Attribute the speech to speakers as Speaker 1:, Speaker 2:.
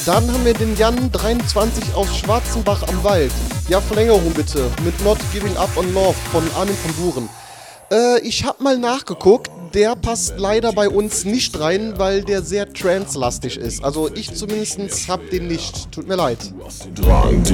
Speaker 1: Dann haben wir den Jan 23 aus Schwarzenbach am Wald. Ja, Verlängerung bitte. Mit Not Giving Up on Love von Armin von Buren. Ich hab mal nachgeguckt. Der passt leider bei uns nicht rein, weil der sehr trance-lastig ist. Also ich zumindest hab den nicht. Tut mir leid.
Speaker 2: Drang,